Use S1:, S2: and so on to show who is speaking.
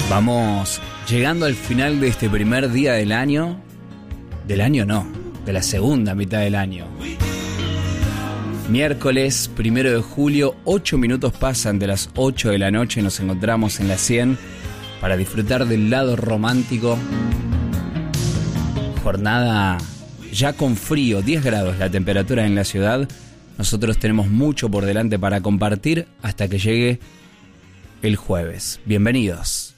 S1: Vamos llegando al final de este primer día del año. Del año no, de la segunda mitad del año. Miércoles 1 de julio, 8 minutos pasan de las 8 de la noche. Nos encontramos en la 100 para disfrutar del lado romántico. Jornada ya con frío, 10 grados la temperatura en la ciudad. Nosotros tenemos mucho por delante para compartir hasta que llegue el jueves. Bienvenidos.